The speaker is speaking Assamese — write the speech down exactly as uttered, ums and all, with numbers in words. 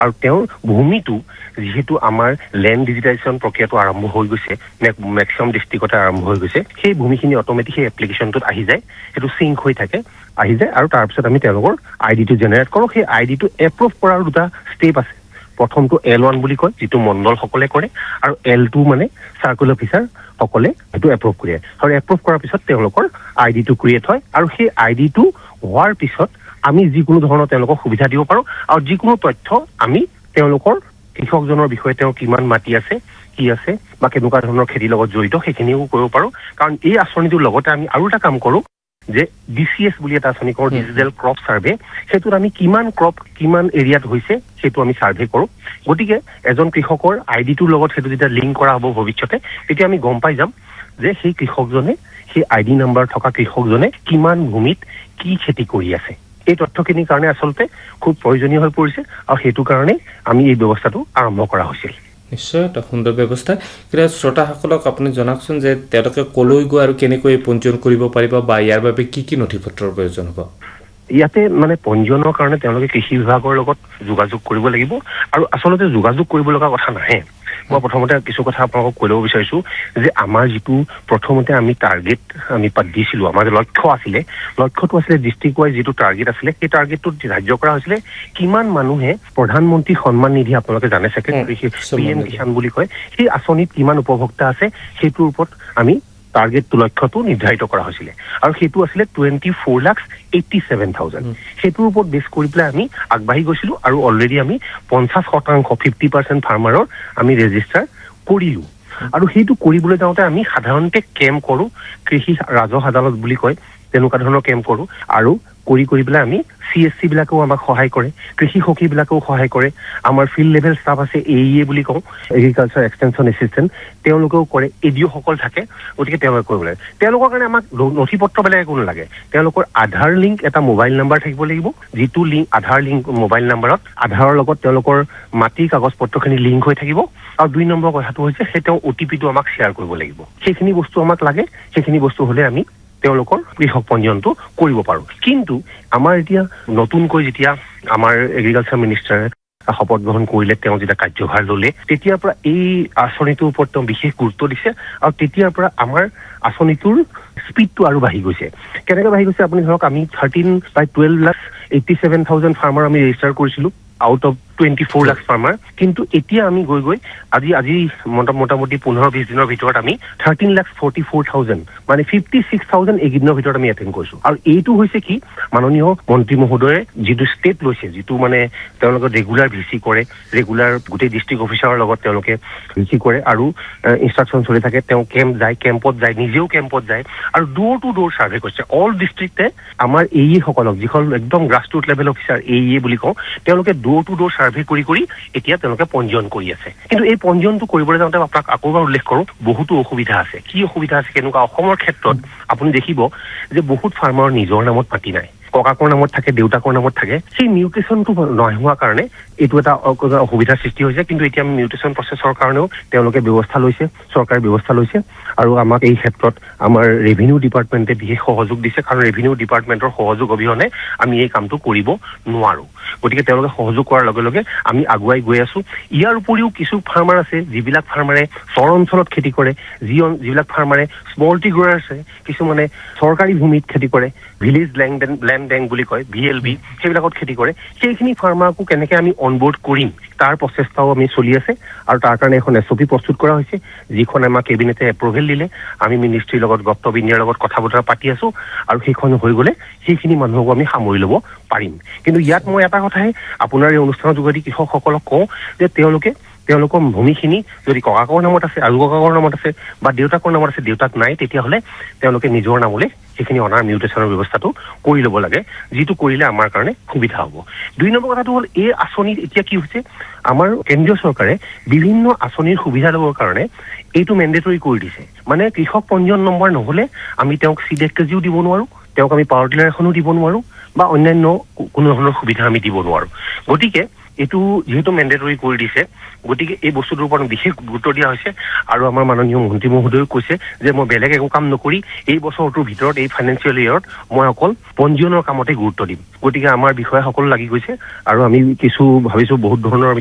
আৰু তেওঁৰ ভূমিটো যেহেতু আমাৰ ল্যান্ড ডিজিটাইজেশন প্ৰক্ৰিয়াটো আৰম্ভ হৈ গৈছে ম্যাক্সিমাম ডিস্ট্ৰিক্টতে আৰম্ভ হৈ গৈছে সেই ভূমিখিনি অটোমেটিক সেই এপ্লিকেশনটোত আহি যায় সেইটো সিঙ্ক হৈ থাকে আহি যায় আৰু তাৰ পিছত আমি তেওঁলোকৰ আইডিটো জেনাৰেট কৰো সেই আইডিটো এপ্ৰুভ কৰাৰ দুটা ষ্টেপ আছে প্ৰথমটো এল ওৱান বুলি কয় যেটো মণ্ডল সকলে কৰে আৰু এল টু মানে সাৰ্কেল অফিচাৰ সকলে এটো এপ্ৰুভ কৰে আৰু এপ্ৰুভ কৰাৰ পিছত তেওঁলোকৰ আইডিটো ক্ৰিয়েট হয় আৰু সেই আইডিটো হোৱাৰ পিছত আমি যিকোনো ধৰণৰ তেওঁলোকক সুবিধা দিব পাৰো আৰু যিকোনো তথ্য আমি তেওঁলোকৰ কৃষকজনৰ বিষয়ে তেওঁ কিমান মাটি আছে কি আছে বা কেনেকুৱা ধৰণৰ খেতিৰ লগত জড়িত সেইখিনিও কৰিব পাৰো কাৰণ এই আঁচনিটোৰ লগতে আমি আৰু এটা কাম কৰো যে ডিসিএস বুলি এটা আঁচনি কৰো ডিজিটেল ক্ৰপ সাৰ্ভে সেতুত আমি কিমান ক্ৰপ কিমান এৰিয়াত হৈছে সেটো আমি সাৰ্ভে কৰো গতিকে এজন কৃষকৰ আইডিটোৰ লগত সেটো যেতিয়া লিংক কৰা হ'ব ভৱিষ্যতে তেতিয়া আমি গম পাই যাম যে সেই কৃষকজনে সেই আইডি নাম্বাৰ থকা কৃষকজনে কিমান ভূমিত কি খেতি কৰি আছে এই তথ্যখিনিৰ কাৰণে আসলতে খুব প্ৰয়োজনীয় হৈ পৰিছে আৰু হেতু কাৰণে আমি এই ব্যৱস্থাটো আৰম্ভ কৰা হৈছিল নিশ্চয় এটা সুন্দৰ ব্যৱস্থা কিৰা শ্ৰোতাসকলক আপুনি জনাকচোন যে তেওঁলোকে কলৈ গৈ আৰু কেনেকৈ পঞ্জীয়ন কৰিব পাৰিব বা ইয়াৰ বাবে কি কি নথিপত্ৰৰ প্ৰয়োজন হ'ব ইয়াতে মানে পঞ্জীয়নৰ কাৰণে তেওঁলোকে কৃষি বিভাগৰ লগত যোগাযোগ কৰিব লাগিব আৰু আসলতে যোগাযোগ কৰিব লগা কথা নাহে মই প্ৰথমতে কিছু কথা আপোনাক কৈ ল'ব বিচাৰিছো যে আমাৰ যেটো প্ৰথমতে আমি টাৰ্গেট আমি পাত দিছিলো আমাৰ লক্ষ্য আছিল লক্ষ্যটো আছিল ডিস্ট্ৰিক্ট ওয়াইজ যেটো টাৰ্গেট আছিল সেই টাৰ্গেটটো ধাৰ্য কৰা হৈছিল কিমান মানুহে প্ৰধানমন্ত্ৰী সন্মান নিধি আপোনালোকে জানে চাগে কৃষি পিএম কিষাণ বুলি কয় সেই আঁচনিত কিমান উপভোক্তা আছে সেইটোৰ ওপৰত আমি টাৰ্গেট লক্ষ্যটো নিৰ্ধাৰিত কৰা হৈছিল আৰু হেতু আছিল twenty-four lakh eighty-seven thousand হেতুৰ ওপৰত বেছ কৰি পেলাই আমি আগবাঢ়ি গৈছিলো আৰু অলৰেডি আমি fifty শতাংশ fifty percent ফাৰ্মাৰৰ আমি ৰেজিষ্টাৰ কৰিলো আৰু হেতু কৰিবলৈ যাওঁতে আমি সাধাৰণতে কেম্প কৰো কৃষি ৰাজহ আদালত বুলি কয় তেনেকুৱা ধৰণৰ কেম্প কৰো আৰু কৰি কৰি পেলাই আমি সিএসসি বিলাকও আমাক সহায় কৰে কৃষি সখী বিলাকও সহায় কৰে আমাৰ ফিল্ড লেভেল ষ্টাফ আছে এইএ বুলি কওঁ এগ্ৰিকালচাৰ এক্সটেনশন এসিস্ট্যান্ট তেওঁলোকেও কৰে এডিও সকল থাকে গতিকে তেওঁলোকে কৰিবলৈ তেওঁলোকৰ কাৰণে আমাক নথিপত্ৰ বেলেগ কোনো লাগে তেওঁলোকৰ আধাৰ লিংক এটা মোবাইল নাম্বাৰ থাকিব লাগিব যিটো লিংক আধাৰ লিংক মোবাইল নাম্বাৰত আধাৰৰ লগত তেওঁলোকৰ মাটি কাগজ পত্ৰখিনি লিংক হৈ থাকিব আৰু দুই নম্বৰ কথাটো হৈছে সেই তেওঁ ওটিপিটো আমাক শেয়াৰ কৰিব লাগিব সেইখিনি বস্তু আমাক লাগে সেইখিনি বস্তু হলে আমি তেওঁলোকৰ কৃষক পঞ্জীয়নটো কৰিব পাৰো কিন্তু আমাৰ এতিয়া নতুনকৈ যেতিয়া আমাৰ এগ্ৰিকালচাৰ মিনিষ্টাৰে শপত গ্ৰহণ কৰিলে তেওঁ যেতিয়া কাৰ্যভাৰ ললে তেতিয়াৰ পৰা এই আঁচনিটোৰ ওপৰত তেওঁ বিশেষ গুৰুত্ব দিছে আৰু তেতিয়াৰ পৰা আমাৰ আঁচনিটোৰ স্পীডটো আৰু বাঢ়ি গৈছে কেনেকৈ বাঢ়ি গৈছে আপুনি ধৰক আমি thirteen by twelve lakh eighty-seven thousand farmer আমি ৰেজিষ্টাৰ কৰিছিলো out of twenty-four lakh farmer কিন্তু এতিয়া আমি গৈ গৈ আজি আজি মোটামুটি fifteen twenty দিনৰ ভিতৰত আমি thirteen lakh forty-four thousand মানে fifty-six thousand এগিনৰ ভিতৰত আমি এটেন্ড কৰিছো আৰু এইটো হৈছে কি মাননীয় মন্ত্ৰী মহোদয়ে যেটো ষ্টেপ লৈছে যেটো মানে তেওঁলোকে ৰেগুলাৰ ভিসি কৰে ৰেগুলাৰ গোটেই ডিস্ট্ৰিক্ট অফিচাৰৰ লগত তেওঁলোকে ভিসি কৰে আৰু ইনষ্ট্ৰাকচন চলি থাকে তেওঁ কেম্প যায় কেম্পত যায় নিজেও কেম্পত যায় আৰু ডোৰ টু ডোৰ সাৰ্ভে কৰিছে অল ডিস্ট্ৰিক্টে আমাৰ এইএ সকলক যিখন একদম গ্ৰাসৰুট লেভেল অফিচাৰ এইএ বুলি কওঁ তেওঁলোকে ডোৰ টু ডোৰ সাৰ্ভে কৰি কৰি এতিয়া তেওঁলোকে পঞ্জীয়ন কৰি আছে কিন্তু এই পঞ্জীয়নটো কৰিবলৈ যাওঁতে আপোনাক আকৌবাৰ উল্লেখ কৰো বহুতো অসুবিধা আছে কি অসুবিধা আছে কেনেকুৱা অসমৰ ক্ষেত্ৰত আপুনি দেখিব যে বহুত ফাৰ্মাৰ নিজৰ নামত মাটি নাই ককাকৰ নামত থাকে দেউতাকৰ নামত থাকে সেই মিউটেশনটো নহোৱা কাৰণে এইটো এটা অসুবিধাৰ সৃষ্টি হৈছে কিন্তু এতিয়া আমি মিউটেশন প্ৰচেছৰ কাৰণেও তেওঁলোকে ব্যৱস্থা লৈছে চৰকাৰে ব্যৱস্থা লৈছে আৰু আমাক এই ক্ষেত্ৰত আমাৰ ৰেভিনিউ ডিপাৰ্টমেণ্টে বিশেষ সহযোগ দিছে কাৰণ ৰেভিনিউ ডিপাৰ্টমেণ্টৰ সহযোগ অবিহনে আমি এই কামটো কৰিব নোৱাৰো গতিকে তেওঁলোকে সহযোগ কৰাৰ লগে লগে আমি আগুৱাই গৈ আছো ইয়াৰ উপৰিও কিছু ফাৰ্মাৰ আছে যিবিলাক ফাৰ্মাৰে চৰ অঞ্চলত খেতি কৰে যি যিবিলাক ফাৰ্মাৰে স্মল টি গ্ৰোৱাৰ আছে কিছু মানে চৰকাৰী ভূমিত খেতি কৰে ভিলেজ ল্যান্ড ল্যান্ড ব্যাংক বুলি কয় ভিএলবি সেইবিলাকত খেতি কৰে সেইখিনি ফাৰ্মাৰকো কেনেকৈ আমি অনবোৰ্ড কৰিম তাৰ প্ৰচেষ্টাও আমি চলি আছে আৰু তাৰ কাৰণে এখন এছঅপি প্ৰস্তুত কৰা হৈছে যিখন আমাৰ কেবিনেটে এপ্ৰুভেল দিলে আমি মিনিষ্ট্ৰীৰ লগত গপ্তব ইণ্ডিয়াৰ লগত কথা বতৰা পাতি আছো আৰু সেইখন হৈ গলে সেইখিনি মানুহক আমি সামৰি ল'ব পাৰিম কিন্তু ইয়াত মই এটা কথাই আপোনাৰ এই অনুষ্ঠানৰ যোগেদি কৃষকসকলক কওঁ যে তেওঁলোকে তেওঁলোকৰ ভূমিখিনি যদি ককাকৰ নামত আছে আৰু ককাকৰ নামত আছে বা দেউতাকৰ নামত আছে দেউতাক নাই তেতিয়াহ'লে তেওঁলোকে নিজৰ নামলৈ সেইখিনি অনাৰ মিউটেশনৰ ব্যৱস্থাটো কৰি ল'ব লাগে যিটো কৰিলে আমাৰ কাৰণে সুবিধা হ'ব দুই নম্বৰ কথাটো হ'ল এই আঁচনিত এতিয়া কি হৈছে আমাৰ কেন্দ্ৰীয় চৰকাৰে বিভিন্ন আঁচনিৰ সুবিধা ল'বৰ কাৰণে এইটো মেণ্ডেটৰী কৰি দিছে মানে কৃষক পঞ্জীয়ন নম্বৰ নহ'লে আমি তেওঁক চিডেক কেজিও দিব নোৱাৰো তেওঁক আমি পাৱাৰ টিলাৰ এখনো দিব নোৱাৰো বা অন্যান্য কোনো ধৰণৰ সুবিধা আমি দিব নোৱাৰো গতিকে এইটো যেহেতু মেন্ডেটৰী কৰি দিছে গতিকে এই বস্তুটোৰ ওপৰত বিশেষ গুৰুত্ব দিয়া হৈছে আৰু আমাৰ মাননীয় মন্ত্ৰী মহোদয়ে কৈছে যে মই বেলেগ একো কাম নকৰি এই বছৰটোৰ ভিতৰত এই ফাইনেন্সিয়েল ইয়াৰত মই অকল পঞ্জীয়নৰ কামতে গুৰুত্ব দিম গতিকে আমাৰ বিষয়াসকল লাগি গৈছে আৰু আমি কিছু ভাবিছো বহুত ধৰণৰ